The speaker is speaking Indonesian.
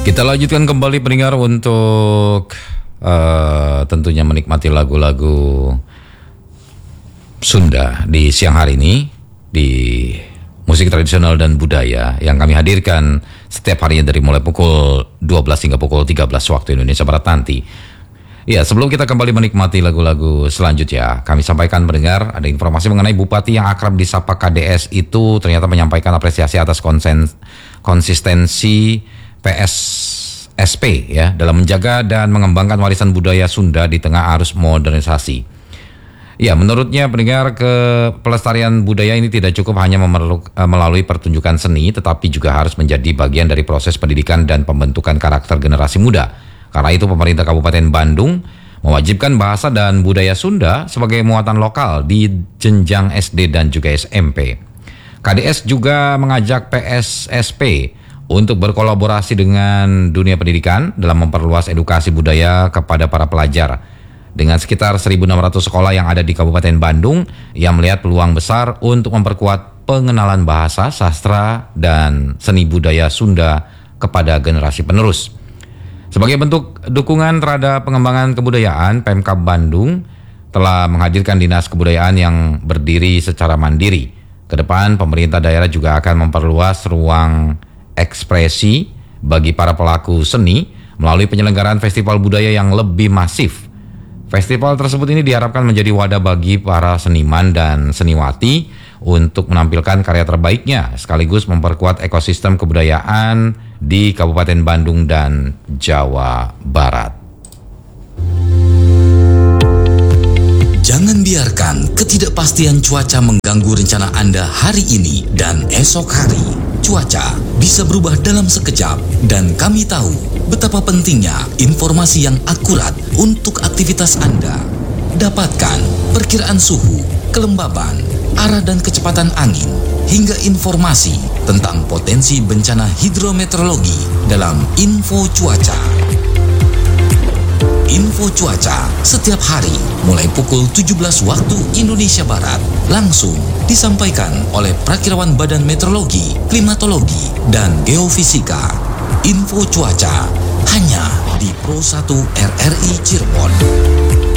Kita lanjutkan kembali pendengar untuk tentunya menikmati lagu-lagu Sunda di siang hari ini di musik tradisional dan budaya yang kami hadirkan setiap harinya dari mulai pukul 12 hingga pukul 13 waktu Indonesia Barat nanti. Ya, sebelum kita kembali menikmati lagu-lagu selanjutnya, kami sampaikan pendengar ada informasi mengenai Bupati yang akrab disapa KDS itu ternyata menyampaikan apresiasi atas konsistensi PSSP ya dalam menjaga dan mengembangkan warisan budaya Sunda di tengah arus modernisasi. Ya, menurutnya pendengar, pelestarian budaya ini tidak cukup hanya melalui pertunjukan seni, tetapi juga harus menjadi bagian dari proses pendidikan dan pembentukan karakter generasi muda. Karena itu pemerintah Kabupaten Bandung mewajibkan bahasa dan budaya Sunda sebagai muatan lokal di jenjang SD dan juga SMP. KDS juga mengajak PSSP untuk berkolaborasi dengan dunia pendidikan dalam memperluas edukasi budaya kepada para pelajar. Dengan sekitar 1.600 sekolah yang ada di Kabupaten Bandung, ia melihat peluang besar untuk memperkuat pengenalan bahasa, sastra, dan seni budaya Sunda kepada generasi penerus. Sebagai bentuk dukungan terhadap pengembangan kebudayaan, Pemkab Bandung telah menghadirkan Dinas Kebudayaan yang berdiri secara mandiri. Kedepan, pemerintah daerah juga akan memperluas ruang ekspresi bagi para pelaku seni melalui penyelenggaraan festival budaya yang lebih masif. Festival tersebut ini diharapkan menjadi wadah bagi para seniman dan seniwati untuk menampilkan karya terbaiknya sekaligus memperkuat ekosistem kebudayaan di Kabupaten Bandung dan Jawa Barat. Jangan biarkan ketidakpastian cuaca mengganggu rencana Anda hari ini dan esok hari. Cuaca bisa berubah dalam sekejap dan kami tahu betapa pentingnya informasi yang akurat untuk aktivitas Anda. Dapatkan perkiraan suhu, kelembaban, arah dan kecepatan angin, hingga informasi tentang potensi bencana hidrometeorologi dalam Info Cuaca. Info Cuaca setiap hari mulai pukul 17 waktu Indonesia Barat langsung disampaikan oleh Prakirawan Badan Meteorologi, Klimatologi, dan Geofisika. Info Cuaca hanya di Pro 1 RRI Cirebon.